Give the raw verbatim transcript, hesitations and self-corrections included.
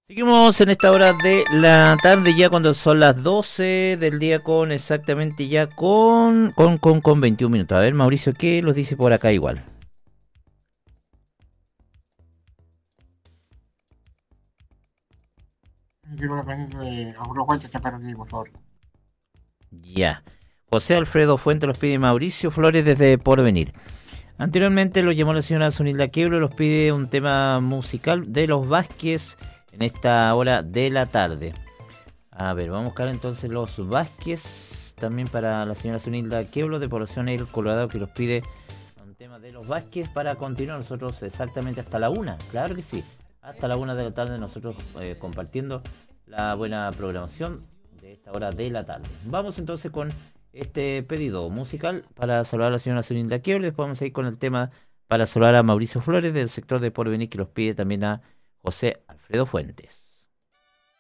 Seguimos en esta hora de la tarde, ya cuando son las doce del día, con exactamente ya con, con, con, con veintiún minutos. A ver, Mauricio, ¿qué los dice por acá igual? Quiero la presencia de Arturo Fuentes está perdido, por favor. Ya. José Alfredo Fuentes los pide Mauricio Flores desde Porvenir. Anteriormente lo llamó la señora Zunilda Quiebro, los pide un tema musical de los Vázquez en esta hora de la tarde. A ver, vamos a buscar entonces los Vázquez, también para la señora Zunilda Quiebro de Población El Colorado, que los pide un tema de los Vázquez para continuar nosotros exactamente hasta la una, claro que sí, hasta la una de la tarde nosotros eh, compartiendo la buena programación de esta hora de la tarde. Vamos entonces con este pedido musical para saludar a la señora Zunilda Quiebro, después vamos a ir con el tema para saludar a Mauricio Flores del sector de Porvenir, que los pide también a José Alfredo Fuentes.